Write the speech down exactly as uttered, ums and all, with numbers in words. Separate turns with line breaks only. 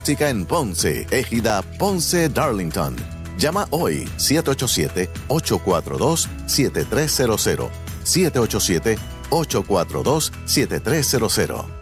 en Ponce, Égida Ponce Darlington. Llama hoy siete ocho siete, ocho cuatro dos, siete tres cero cero. siete ocho siete, ocho cuatro dos, siete tres cero cero.